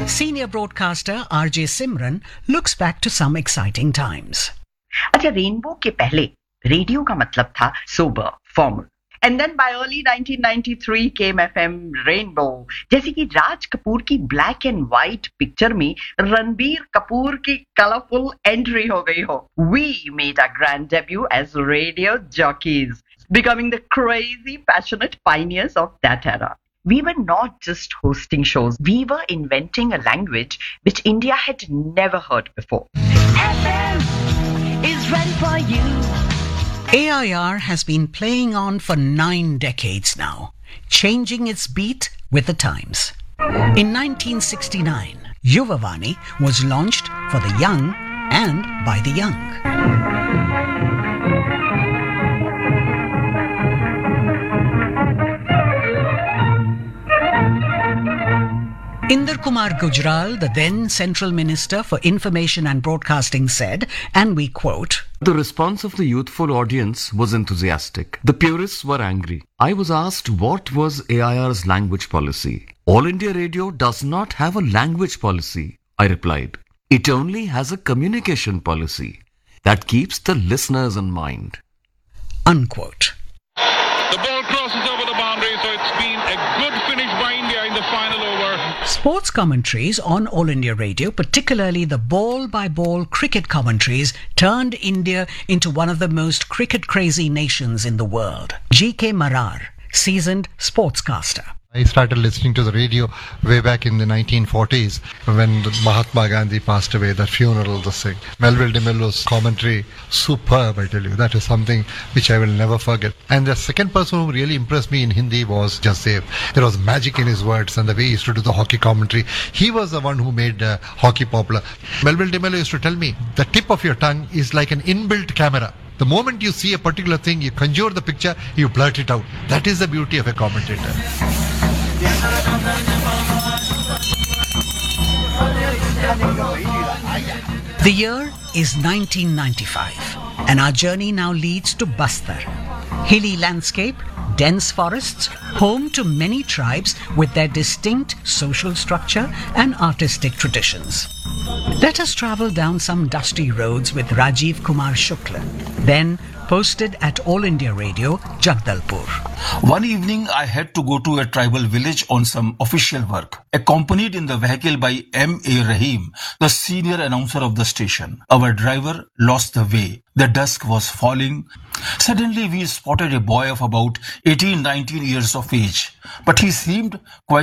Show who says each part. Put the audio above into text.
Speaker 1: Senior broadcaster RJ Simran looks back to some exciting times.
Speaker 2: अच्छा, rainbow के पहले radio का मतलब था sober, formal. And then by early 1993 came FM Rainbow. जैसे कि राज कपूर की ब्लैक एंड व्हाइट पिक्चर में रणबीर कपूर की कलरफुल एंट्री हो गई हो. We made our grand debut as radio jockeys, becoming the crazy, passionate pioneers of that era. We were not just hosting shows, we were inventing a language which India had never heard before. FM is ready for you.
Speaker 1: AIR has been playing on for 9 decades now, changing its beat with the times. In 1969, Yuvavani was launched for the young and by the young. Inder Kumar Gujral, the then Central Minister for Information and Broadcasting, said, and we quote,
Speaker 3: "The response of the youthful audience was enthusiastic. The purists were angry. I was asked what was AIR's language policy. All India Radio does not have a language policy, I replied. It only has a communication policy that keeps the listeners in mind."
Speaker 1: Unquote.
Speaker 4: The ball crosses over the boundary, so it's been a good finish by India in the final over.
Speaker 1: Sports commentaries on All India Radio, particularly the ball-by-ball cricket commentaries, turned India into one of the most cricket-crazy nations in the world. G.K. Marar, seasoned sportscaster.
Speaker 5: I started listening to the radio way back in the 1940s when Mahatma Gandhi passed away, that funeral, this thing. Melville DeMello's commentary, superb, I tell you. That is something which I will never forget. And the second person who really impressed me in Hindi was Jasdev. There was magic in his words and the way he used to do the hockey commentary. He was the one who made hockey popular. Melville DeMello used to tell me, the tip of your tongue is like an inbuilt camera. The moment you see a particular thing, you conjure the picture, you blurt it out. That is the beauty of a commentator.
Speaker 1: The year is 1995, and our journey now leads to Bastar. Hilly landscape, dense forests, home to many tribes with their distinct social structure and artistic traditions. Let us travel down some dusty roads with Rajiv Kumar Shukla, then posted at All India Radio, Jagdalpur.
Speaker 6: One evening, I had to go to a tribal village on some official work. Accompanied in the vehicle by M.A. Rahim, the senior announcer of the station. Our driver lost the way. The dusk was falling. Suddenly, we spotted a boy of about 18-19 years of age. But he seemed quite